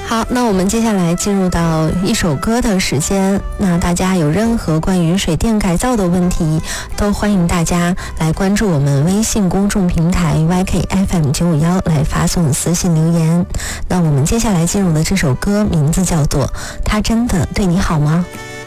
好，那我们接下来进入到一首歌的时间。那大家有任何关于水电改造的问题，都欢迎大家来关注我们微信公众平台 YKFM951 来发送私信留言。那我们接下来进入的这首歌名字叫做《他真的对你好吗》。